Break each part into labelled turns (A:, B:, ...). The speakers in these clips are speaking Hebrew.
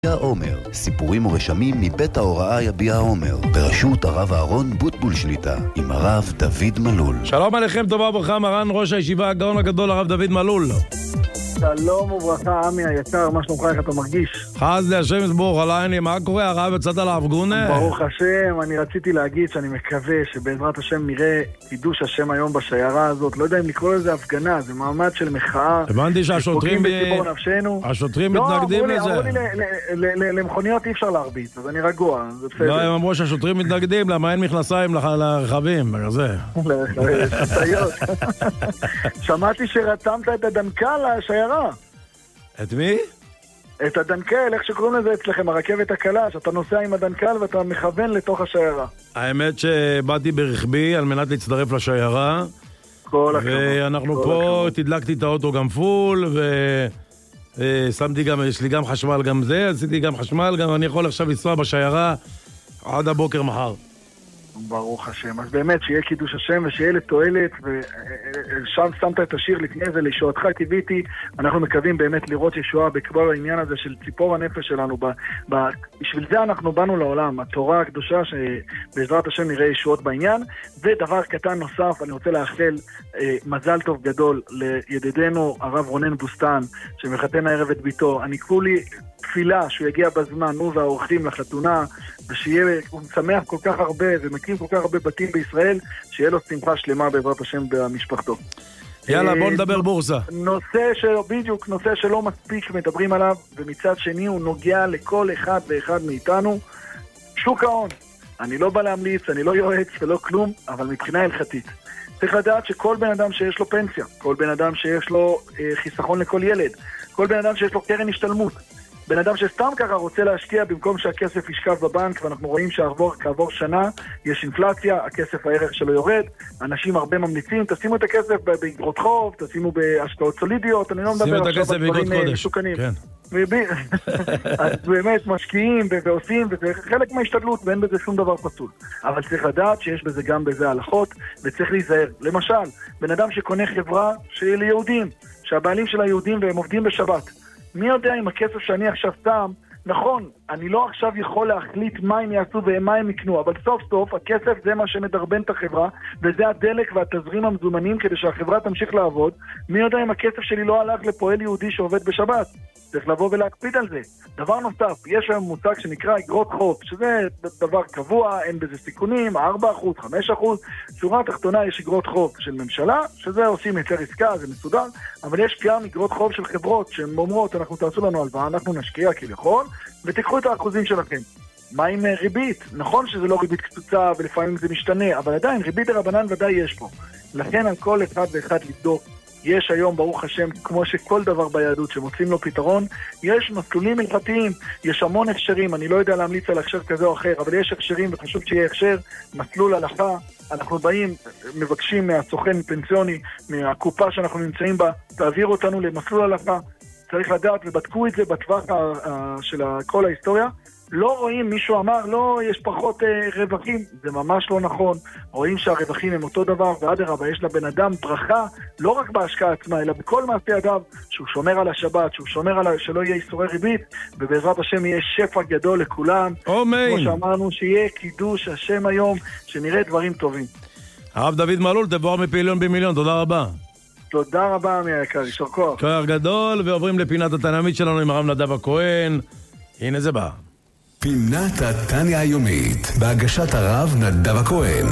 A: יביע עומר, סיפורים ורשמים מבית ההוראה יביע עומר, בראשות הרב אהרון בוטבול שליטה, עם הרב דוד מלול.
B: שלום עליכם, טובה וברכה, מרן ראש הישיבה הגאון הגדול הרב דוד מלול.
C: שלום וברכה, עמי היקר, מה שלומך, איך אתה מרגיש?
B: חז להשם יסבור עלייני, מה קורה הרב, יצאת להפגונה?
C: ברוך השם, אני רציתי להגיד שאני מקווה שבעזרת השם נראה קידוש השם היום בשיירה הזאת, לא יודע אם לקרוא לזה הפגנה, זה מעמד של מחאה.
B: הבנתי שהשוטרים מתנגדים לזה.
C: אמרו לי למכוניות אי אפשר להרביץ, אז אני רגוע, זה בסדר.
B: לא, הם אמרו שהשוטרים מתנגדים, למה אין מכנסיים לרכבים, זה.
C: שמעתי שרתמת את הדנקל לשיירה.
B: את מי?
C: את הדנקל, איך שקוראים לזה אצלכם, הרכבת הקלה, שאתה נוסע עם הדנקל ואתה מכוון לתוך השיירה.
B: האמת שבאתי ברכבי על מנת להצטרף לשיירה, ואנחנו פה, תדלקתי את האוטו גם פול, ושמתי גם, יש לי גם חשמל גם זה, עשיתי גם חשמל, גם אני יכול עכשיו לנסוע בשיירה עד הבוקר מחר.
C: ברוך השם, אז באמת שיהיה קידוש השם ושיהיה לתועלת, ושם שמת את השיר לפני זה, לישועתך קיוויתי. אנחנו מקווים באמת לראות ישועה בכל העניין הזה של ציפור הנפש שלנו. בשביל זה אנחנו באנו לעולם, התורה הקדושה, שבעזרת השם נראה ישועות בעניין. ודבר קטן נוסף, אני רוצה לאחל מזל טוב גדול לידידנו הרב רונן בוסטן, שמחתן הערב את ביתו. אני כולי תפילה שהוא יגיע בזמן, הוא והאורחים לחתונה, ושיהיה, הוא מצמח כל כך הרבה ומקים כל כך הרבה בתים בישראל, שיהיה לו שמחה שלמה בעזרת השם במשפחתו.
B: יאללה, בוא נדבר בורסה.
C: בדיוק, נושא שלא מספיק מדברים עליו, ומצד שני הוא נוגע לכל אחד ואחד מאיתנו. שוק ההון. אני לא בא להמליץ, אני לא יועץ ולא כלום, אבל מבחינה הלכתית. צריך לדעת שכל בן אדם שיש לו פנסיה, כל בן אדם שיש לו חיסכון לכל ילד, כל בן אדם שיש לו קרן השתלמות, בן אדם שסתם ככה רוצה להשקיע במקום שהכסף ישכב בבנק, ואנחנו רואים שכעבור שנה יש אינפלציה, הכסף הערך שלו יורד, אנשים הרבה ממליצים, תשימו את הכסף באגרות חוב, תשימו בהשקעות סולידיות, אני לא מדבר עכשיו על דברים מסוכנים. אז באמת משקיעים ועושים, וזה חלק מההשתדלות ואין בזה שום דבר פסול. אבל צריך לדעת שיש בזה גם בזה הלכות, וצריך להיזהר. למשל, בן אדם שקונה חברה של יהודים, שהבעלים של היהודים והם עובדים בשבת, מי יודע אם הכסף שאני עכשיו שם, נכון, אני לא עכשיו יכול להחליט מה הם יעשו ומה הם יקנו, אבל סוף סוף הכסף זה מה שמדרבן את החברה, וזה הדלק והתזרים המזומנים כדי שהחברה תמשיך לעבוד. מי יודע אם הכסף שלי לא הלך לפועל יהודי שעובד בשבת? צריך לבוא ולהקפיד על זה. דבר נוסף, יש היום מושג שנקרא אגרות חוב, שזה דבר קבוע, אין בזה סיכונים, 4%, 5%. שורה תחתונה יש אגרות חוב של ממשלה, שזה עושים יותר עסקה, זה מסודר, אבל יש גם אגרות חוב של חברות שהן אומרות, אנחנו תעשו לנו הלוואה, אנחנו נשקיע כביכול, ותיקחו את האחוזים שלכם. מה עם ריבית? נכון שזה לא ריבית קצוצה ולפעמים זה משתנה, אבל עדיין ריבית הרבנן ודאי יש פה. לכן על כל אחד ואחד לבדוק. יש היום, ברוך השם, כמו שכל דבר ביהדות שמוצאים לו פתרון, יש מסלולים הלכתיים, יש המון הכשרים, אני לא יודע להמליץ על הכשר כזה או אחר, אבל יש הכשרים וחשוב שיהיה הכשר, מסלול הלכה, אנחנו באים, מבקשים מהסוכן פנסיוני, מהקופה שאנחנו נמצאים בה, תעביר אותנו למסלול הלכה, צריך לדעת ובדקו את זה בטווח של כל ההיסטוריה, לא רואים, מישהו אמר, לא, יש פחות רווחים, זה ממש לא נכון, רואים שהרווחים הם אותו דבר, ואדרבה, יש לבן אדם ברכה, לא רק בהשקעה עצמה, אלא בכל מעשה אדם, שהוא שומר על השבת, שהוא שומר על שלא יהיה איסורי ריבית, ובעזרת השם יהיה שפע גדול לכולם, כמו שאמרנו, שיהיה קידוש השם היום, שנראה דברים טובים.
B: הרב דוד מלול, תבואר מפעיליון במיליון, תודה רבה.
C: תודה רבה, מהיקר, יישר כוח.
B: כוח גדול, ועוברים לפינת התנמית שלנו עם הרב נדב הכהן. הנה זה בא.
D: פינת התניה היומית, בהגשת הרב נדב הכהן.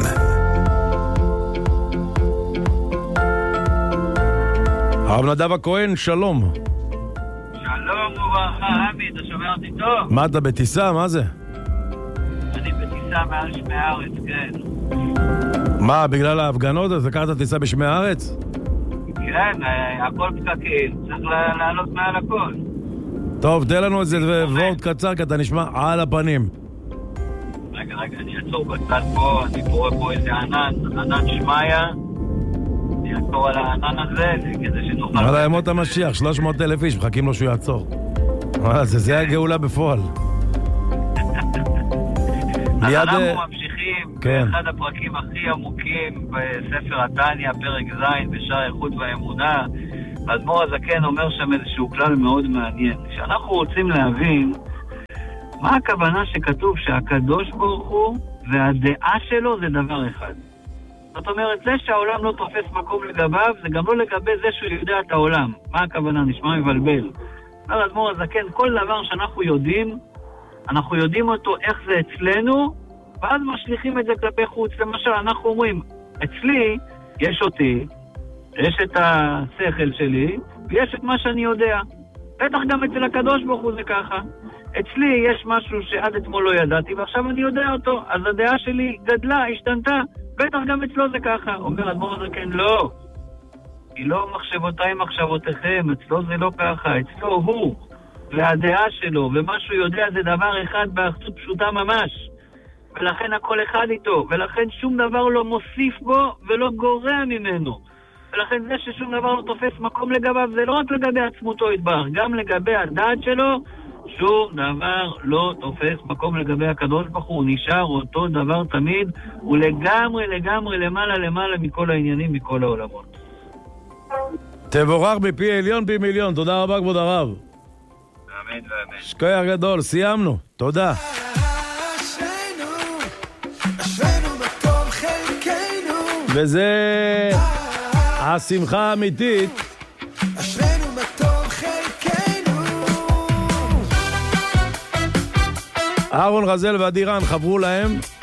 B: הרב נדב הכהן, שלום.
E: שלום וברכה, עמי, אתה שומע אותי טוב?
B: מה, אתה בטיסה? מה זה?
E: אני בטיסה מעל שמי הארץ, כן.
B: מה, בגלל ההפגנות? אז לקחת טיסה בשמי הארץ?
E: כן, הכל פקקים, צריך לעלות מעל הכל.
B: טוב, תן לנו איזה וורט קצר, כי אתה נשמע על הפנים.
E: רגע, אני אעצור בצד פה, אני קורא פה איזה ענן שמיה. אני אעצור על הענן הזה, כדי שנוכל...
B: על הימות המשיח, 300,000 איש, מחכים לו שהוא יעצור. זה הגאולה בפועל.
E: אז אנחנו ממשיכים באחד הפרקים הכי עמוקים בספר התניה, פרק ז' בשער איכות והאמונה. האדמו"ר הזקן אומר שם איזשהו כלל מאוד מעניין. כשאנחנו רוצים להבין מה הכוונה שכתוב שהקדוש ברוך הוא והדעה שלו זה דבר אחד? זאת אומרת, זה שהעולם לא תופס מקום לגביו, זה גם לא לגבי זה שהוא יודע את העולם. מה הכוונה? נשמע מבלבל. אומר אדמו"ר הזקן, כל דבר שאנחנו יודעים, אנחנו יודעים אותו איך זה אצלנו, ואז משליכים את זה כלפי חוץ. למשל, אנחנו אומרים, אצלי יש אותי, יש את השכל שלי, ויש את מה שאני יודע. בטח גם אצל הקדוש ברוך הוא זה ככה. אצלי יש משהו שעד אתמול לא ידעתי, ועכשיו אני יודע אותו, אז הדעה שלי גדלה, השתנתה, בטח גם אצלו זה ככה. אומר אדמו"ר הזקן, לא. היא לא מחשבותיי מחשבותיכם, אצלו זה לא ככה, אצלו הוא, והדעה שלו, ומה שהוא יודע זה דבר אחד באחדות פשוטה ממש. ולכן הכל אחד איתו, ולכן שום דבר לא מוסיף בו ולא גורע ממנו. ולכן זה ששום דבר לא תופס מקום לגביו, זה לא רק לגבי עצמותו יתברך, גם לגבי הדעת שלו, שום דבר לא תופס מקום לגבי הקדוש ברוך הוא, הוא נשאר אותו דבר תמיד, הוא לגמרי למעלה מכל העניינים, מכל העולמות.
B: תבורך בפי עליון פי מיליון, תודה רבה כבוד הרב.
E: אמן ואמן.
B: שכוח גדול, סיימנו, תודה. וזה השמחה האמיתית. אהרון רזל ועדי רן חברו להם